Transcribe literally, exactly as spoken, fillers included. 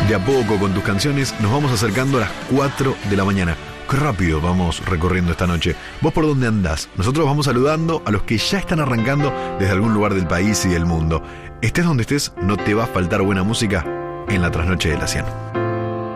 de a poco con tus canciones nos vamos acercando a las cuatro de la mañana. Qué rápido vamos recorriendo esta noche. ¿Vos por dónde andás? Nosotros vamos saludando a los que ya están arrancando desde algún lugar del país y del mundo. Estés donde estés, no te va a faltar buena música en la trasnoche de la cien.